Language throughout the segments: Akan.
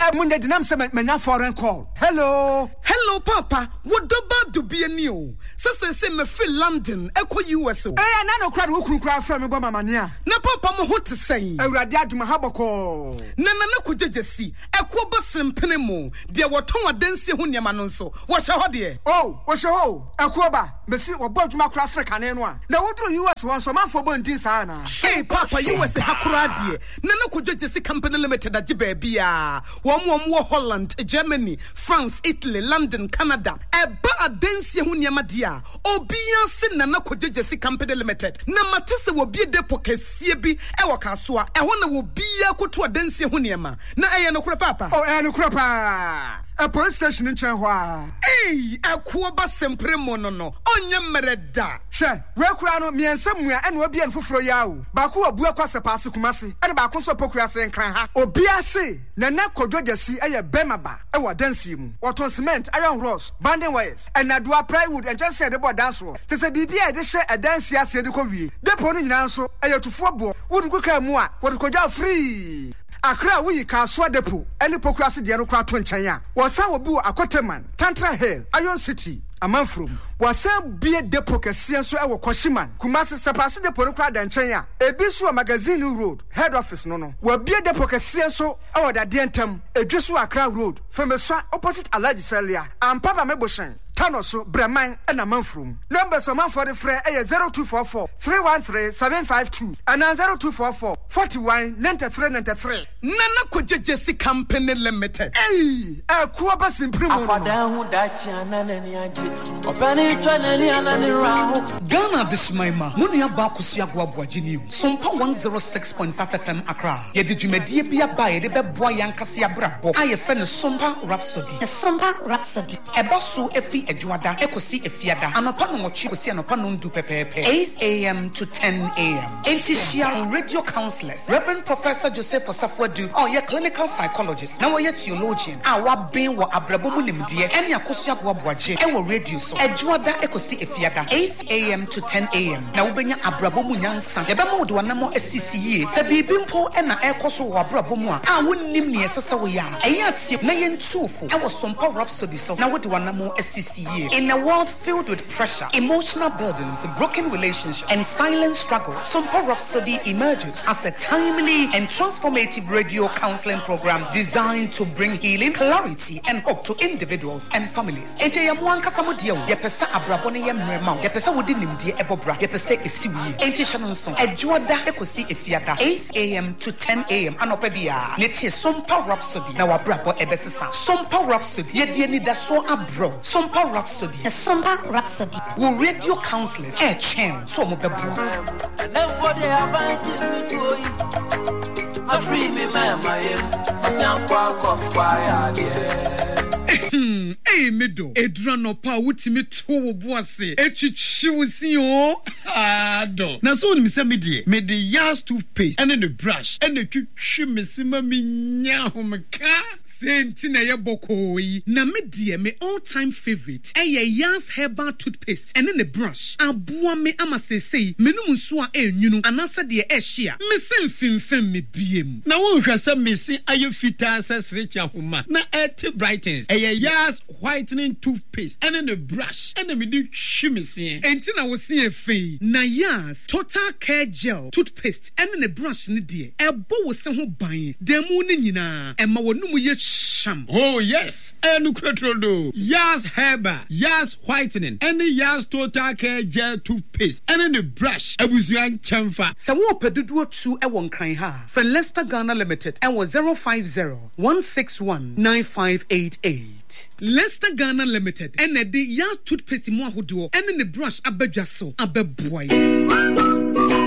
Munde dinam se menya foreign call. Hello Papa, what do be a new? Se me feel London, echo US. Na no crowd wo kru from me bo mamania. Na papa mo what to say? Awurade aduma haboko. Na ko jejesi, echo bosem penemo. De woton adansi ho niam no nso. Wo hye ho de. Oh, wo hye ho. Echo ba, mesi wo bodwuma kra sre kane no a. Na wodro US won so manfo bo ndin sa na. Hey papa, US hakura de. Na ko jejesi company limited agiba bia. Wo wo Holland, Germany, France, Italy, London, Canada. Eba adansi ho niam dia. Obia se na ko jejesi company limited. Na matese wo bie depo kesie bi e wo kasoa. E ho na wo bia koto adansi ho niam. Na eye no kura papa. Oh, eye no kura pa. A police station in Chenhua. Hey, a kuoba sempre monono. Onye mereda. She, we kurano mi ensemua and we be en fufro yawo. Baku obua kwase paase kumase. And baku so pokua se nkran ha. Obia se, na kodwo jesi eye bemaba. E wa dansi mu. Waton cement, iron rods, banding wires. And na dua plywood and just say the board dance ro. Te se bibia de she a dance ya se de ko wie. Depo no nyina so eye tufo bo. Wodu ko ka mu a, wodu ko ja free. Akra we Kaswa depo any pokrasi de no kra to nchen ya wasa obu akoteman Tantra Hill Iron City amanfrom wasa bie depo kese so e wo Koshiman Kumasi sepase depo no kra da nchen ya ebi so magazine road head office no wa bie depo kese so e wo da de ntem edweso Akra road femeswa opposite Alhaji Selia ampaba meboshen Tanoso Breman and Amanfrum. Numbers of man for the fray 0244 313 752 and 0244 41 93 93. Nana Kojesi Company Limited. Hey, a Kuaba Simprimo. Ghana this Maima, Munia Bakusia Guabwajini, Sumpa 106.5 FM Accra. Yedijumedia Bia Bay, the Boyan Cassia Brabo. I offend Sumpa Rhapsody. The Sumpa Rhapsody. A basso Effie Edwada, Ekosi Efiada, and upon what you see and upon do pepe 8 a.m. to 10 a.m. NTCR radio counselors, Reverend Professor Joseph Osafwadu, or your clinical psychologist, now your theologian, our being what Abrabomunim dear, and Yakosia Guabwaji, and will radio so Edwada Ekosi Efiada, 8 a.m. to 10 a.m. Now Benya Abrabomunyansa, Yabamo do anamo SCCE, Sabibimpo and Ekoso Abrabomua, I wouldn't name near Sasawaya, Ayat Nayan Tufu, I was some power rhapsody so now what do anamo SCCE. In a world filled with pressure, emotional burdens, broken relationships, and silent struggle, Sumpa Rhapsody emerges as a timely and transformative radio counseling program designed to bring healing, clarity, and hope to individuals and families. Ente ya mwanka samudia, yepesa abrabone ya mrema, yepesa wudinim die ebobra, yepesa isiwi. Ente shanonson, Edwada Ekosi Efiada, 8 a.m. to 10 a.m. Anopebia. Netie Sumpa Rhapsody, na wabrabo ebesisa. Sumpa Rhapsody, yedie nidaso abro. Sumpa Rhapsody. The Sumpa Rhapsody. Will radio counselors chain so mo bebo. Nobody abide me to I free me mama am fire Hey medo edrano pa wutimi to boase etwitwiwusi o ado na so ni me de yas toothpaste and the brush and the twitwi mesima minya homka Sentina ya bokoi na me dear me all-time favorite Yas herbal toothpaste and then a brush abua me ama say me no nso a enyunu anasa de ehia me semfimfem me biem na won hwasa me si ayefita sesrecha homa na et brightens Yas whitening toothpaste and then a brush and me do hwimese entina wo se efei na Yas total care gel toothpaste and then a brush ne de ebo wo se ho ban demu ne nyina ema wonum ye sham. Oh yes, and Crotrodo, Yas Herba, Yas Whitening, and the Yas Total Care Gel Toothpaste, and then the brush, a Buzian Chamfa. Sawo Pedudu 2 Ewon Kran ha. For Leicester Ghana Limited, and was 050-161-9588. Leicester Ghana Limited, and the Yas Toothpaste mo ahodo, and then the brush abejaso, abeboy.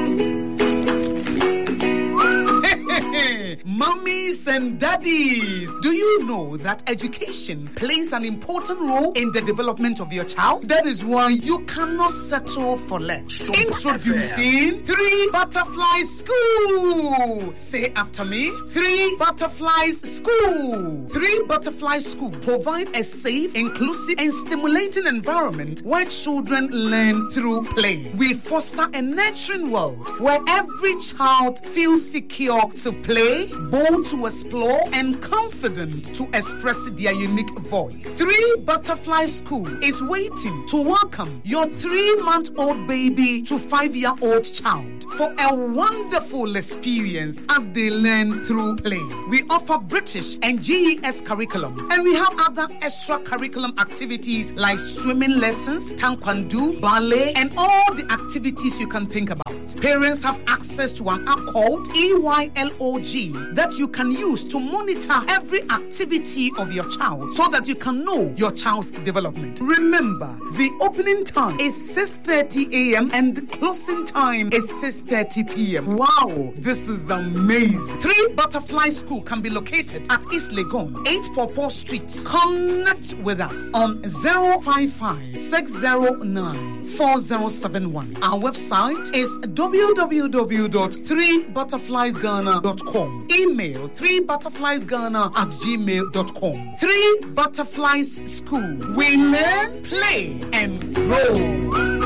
Mummies and daddies, do you know that education plays an important role in the development of your child? That is why you cannot settle for less. Introducing 3 Butterflies School. Say after me, 3 Butterflies School. 3 Butterflies School provide a safe, inclusive, and stimulating environment where children learn through play. We foster a nurturing world where every child feels secure to play, bold to explore and confident to express their unique voice. 3 Butterfly School is waiting to welcome your 3-month-old baby to 5-year-old child for a wonderful experience as they learn through play. We offer British and GES curriculum, and we have other extra curriculum activities like swimming lessons, taekwondo, ballet, and all the activities you can think about. Parents have access to an app called EYLOG that you can use to monitor every activity of your child so that you can know your child's development. Remember, the opening time is 6:30 a.m. and the closing time is 6:30 p.m. Wow, this is amazing. 3 Butterfly School can be located at East Legon, 8 Pawpaw Street. Connect with us on 055-609-4071. Our website is www.3butterfliesghana.com. Email 3butterfliesghana@gmail.com. 3 Butterflies School. We learn, play, and grow.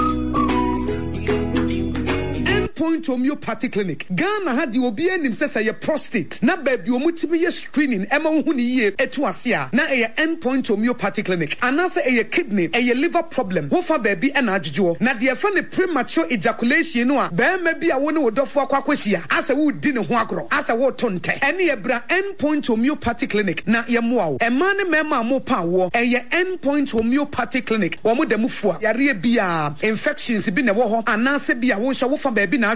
Point Homeopathy Clinic. Ghana had the obianim says a prostate. Na baby omutimi screening Emma Huni ye etuasia. Na a endpoint Homeopathy Clinic. Anasa a kidney, a liver problem. Wofa baby and ajujo. Na the friend premature ejaculation no. Be maybe a one would offer kwakweshia. As a wood dinner huagro. As a wood tonte. Any ebra endpoint Homeopathy Clinic. Na yamuao. A man mema mo power. A endpoint Homeopathy Clinic. Wamu de mufua. Yari bia infections been a woho. Anasa bia wonsha wofa baby na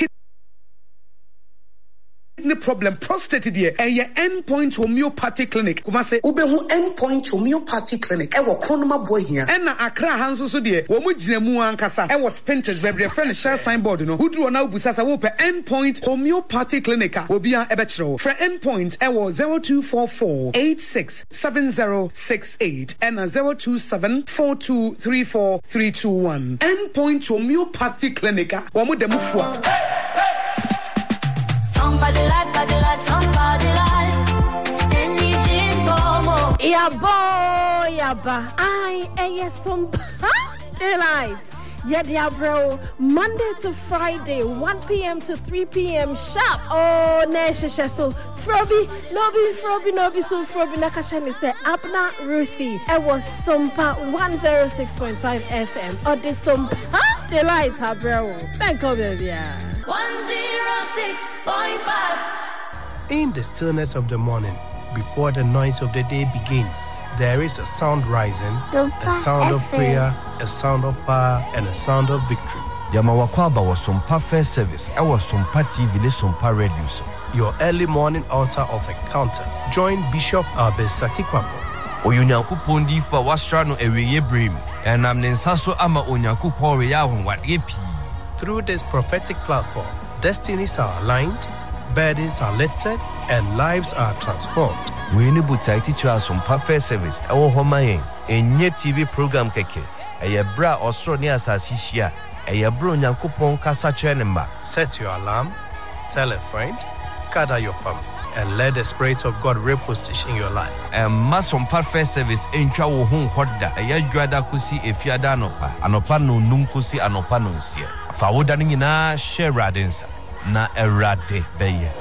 kidney problem prostate there and your endpoint homeopathy clinic kuma say ubehu endpoint homeopathy clinic e wo kronoma boy here and na Accra hanso so there wo mu gina mu ankasa e wo spintex bebre friend share signboard no huduro na ubusasa wo pe endpoint homeopathy clinic obia e be kire for endpoint e wo 0244867068 and 0274234321 endpoint homeopathy clinic wo mu dem fua. Somebody like, any gin como. Yeah, boy, yeah, ba. Some delight. Yeah, dear bro. Monday to Friday, 1 p.m. to 3 p.m. sharp. Oh, Nesha. So, Frobi, so Frobi Nakashani say, Abna Ruthie. It was Sumpa 106.5 FM. Or the Sumpa delight, bro. Thank you, baby. 106.5. In the stillness of the morning, before the noise of the day begins, there is a sound rising, a sound of prayer, a sound of power, and a sound of victory. Yamawakwaba was Sumpa First Service. I was Sumpa TV, Sumpa Radio. Your early morning altar of encounter. Join Bishop Abesaki Kwambo. Oyunyaku Pondi for Wastrano Eweye Brim, and Amnensaso Ama Onyaku Poria what yepi. Through this prophetic platform, destinies are aligned, burdens are lifted, and lives are transformed. We need to teach us some perfect service. Our home a TV program keke. A bra Australia Sasisia. A bro Yankupon Casa Chenemba. Set your alarm, tell a friend, gather your family, and let the Spirit of God reposition your life. And mass on perfect service in Chawo Home Hoda. A Yajuada Kusi if Yadanopa. Anopano Nunkusi Anopano Sia. Fawodaning in a share radins. Na erade beye.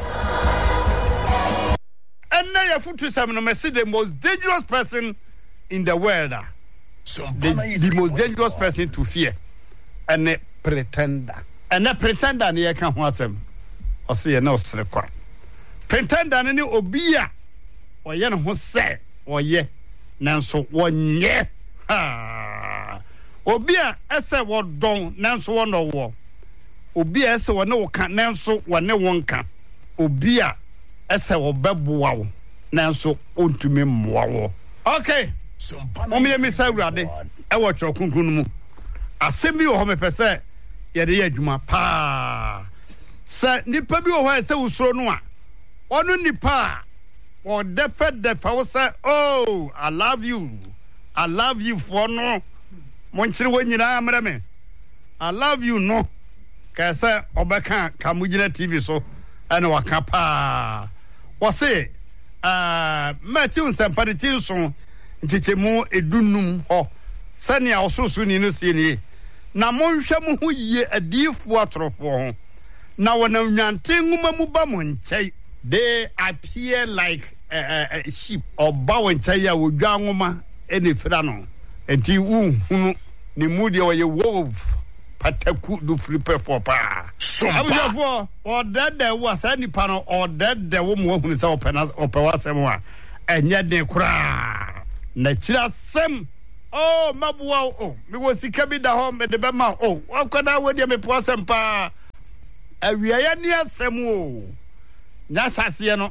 And now your foot to the most dangerous person in the world. The most dangerous person to fear. And a pretender. And a pretender near can watch him. Or see a nose record. Pretender any obia. Or yen who say, or ye. Nanso one ye. Ha. Obia, essa what don, Nanso one or war. Obia ese wo ne wo kan nanso wo ne won kan obia ese wo beboa wo nanso ontumi mmoa wo okay omi emi sawurade e wo chokunkun mu asemi wo ho mepese ye de adwuma pa sa nipa bi wo ho ese usoro no a onu nipa wo defa wo say oh I love you for no monchire wo nyina amre me I love you no Kasa Obaka Kamujina TV so and Wakapa. Was it Matthew Samparitin son Tichemo Edunum ho Sanya also soon in the Na Monshamu ye a deep water for now when I'm yanting Mubamun say they appear like sheep or bowing chaya with Gangoma any frano. And ti hunu ni mudi or your wolf pataku do flipper for pa. So or that there was any panel or that the woman who is open as opera and yet they cry. Nature sem. Oh, Mabua, oh, me was the cabin the home at the Bema. Oh, what could I would you me possum pa? A near Samu. Nasasiano.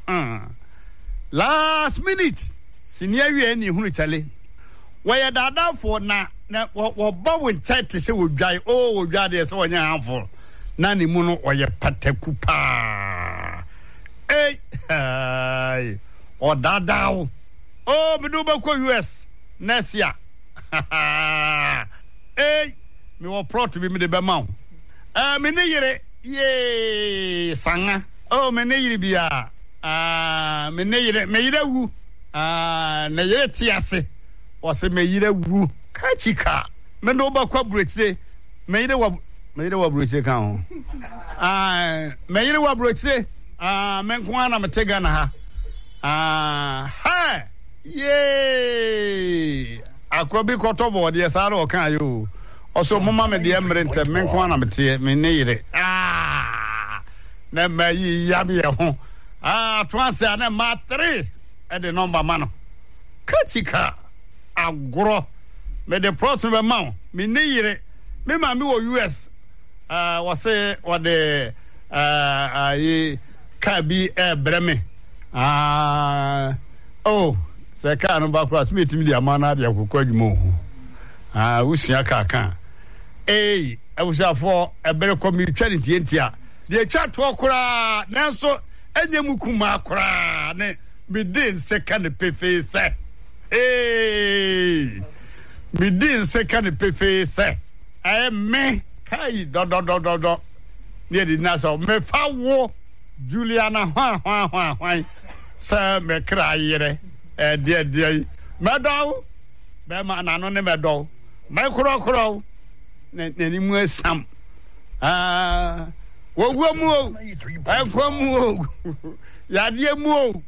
Last minute, senior any hunitally. Why are that for now? What Bowen chat to say would die? Oh, God, is one handful. Nani Muno or your patekupa. Eh, or that. Oh, Meduba US. Nesia. Eh, me were proud to be made a bamount. Menere, ye, Sanga. Oh, Menere Bia. Menere, Meida Woo. Nayetiase was a Meida Woo. Kachika. Mendoba Quabrix, Meida Wabrix account. Meida Wabrix, Menkwana Mategana. Hi. Yay! Akwabi kotobo de saro kan yo. Oso mama me de emrente men kwa na mete me neire. Na mayi yabe ho. Twanse na ma 3 e de number mano. Kachika agro me de prot be ma me neire. Me ma me wo US. Wase o de ayi kabi breme. Oh se ka no ba cross meet me dia mana dia kokwadwumo usua kaka awusafo ebere community ntia de twa to kora nanso enyemu kuma kora ne bidin se kan pefe se bidin se kan pefe se me kai do ne di naso me fa wo Juliana hwan se me kraire dear, Meadow, Bema and Anone Meadow, my crow, any more some. Well, move, I come move, Yadia move.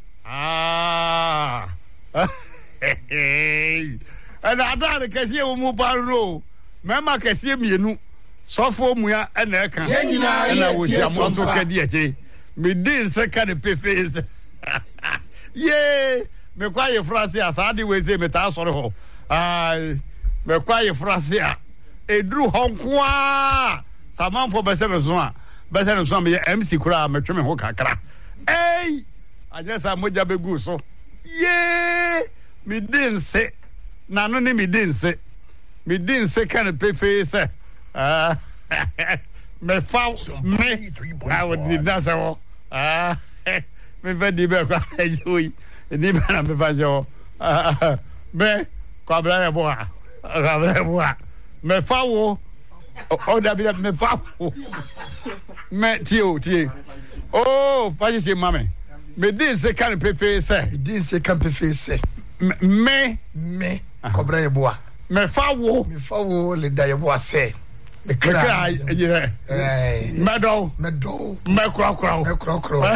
And I don't can see move by Mamma can see me, so for me and I can, and I was also cadet. Me didn't second pay face. Yay! Me kwa ye frase asade we say meta sore ho. Me kwa ye frase a edru honkwa. Samanfo bese me so a. Bese no so me MC kura me twe me ho kakra. Ajesa moja begu so. Yay! Me din se. Na no ni me din se. Me din se kan pepe se. Me fa me. I would need that so. Me vedi be kwa ejoyi ni bana me fajo be kwa bra boa me fawo o da bi me fawo me tie oh faji se mame me din se kan pepe se din se kan pepe se me kwa bra boa me fawo le da boa se me kra yire medo me kro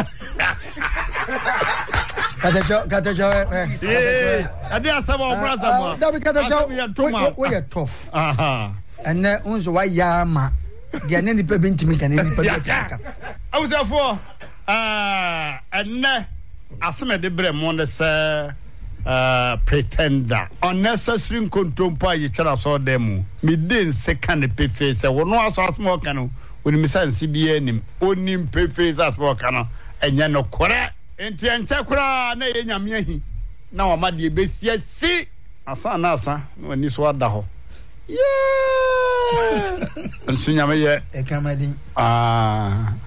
Katajo ade asaba obrasa mo da bi katajo we are tough and na unzo wa ya ma dia ne nipa bintimi kan ne nipa bintimi awusafo enne aseme de bre mo ne se pretender unnecessary contrompa ye twara so dem me din second pefe se wono aso asmo kan oni misansi bia nim onim pefe asmo kan enya no kore enti enche kura na ye nyame ahi na o ma de besia si asa na asa wani so ada ho yeah nsunyame ye e kamadi